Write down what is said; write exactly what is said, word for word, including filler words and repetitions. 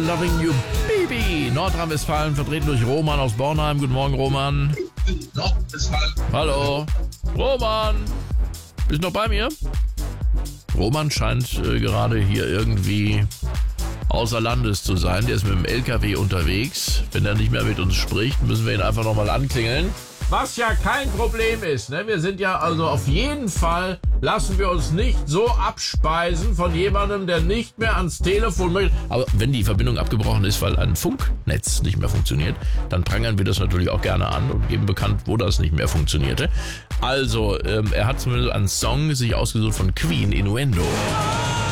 Loving You Baby. Nordrhein-Westfalen vertreten durch Roman aus Bornheim. Guten Morgen, Roman. Nordrhein-Westfalen. Hallo. Roman. Bist du noch bei mir? Roman scheint äh, gerade hier irgendwie außer Landes zu sein. Der ist mit dem L K W unterwegs. Wenn er nicht mehr mit uns spricht, müssen wir ihn einfach nochmal anklingeln. Was ja kein Problem ist, ne? Wir sind ja also auf jeden Fall, lassen wir uns nicht so abspeisen von jemandem, der nicht mehr ans Telefon möchte. Aber wenn die Verbindung abgebrochen ist, weil ein Funknetz nicht mehr funktioniert, dann prangern wir das natürlich auch gerne an und geben bekannt, wo das nicht mehr funktionierte. Also, ähm, er hat zumindest einen Song sich ausgesucht von Queen, Innuendo.